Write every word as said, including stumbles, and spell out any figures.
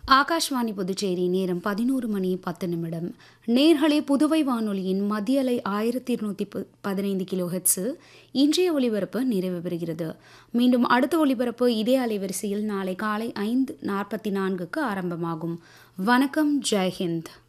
ஆகாஷ்வாணி புதுச்சேரி நேரம் பதினோரு மணி பத்து நிமிடம். நேர்களே, புதுவை வானொலியின் மத்திய அலை ஆயிரத்தி இருநூத்தி பதினைந்து கிலோ ஹெட்ஸு இன்றைய ஒலிபரப்பு நிறைவு பெறுகிறது. மீண்டும் அடுத்த ஒலிபரப்பு இதே அலைவரிசையில் நாளை காலை ஐந்து நாற்பத்தி நான்குக்கு ஆரம்பமாகும். வணக்கம். ஜெய்ஹிந்த்.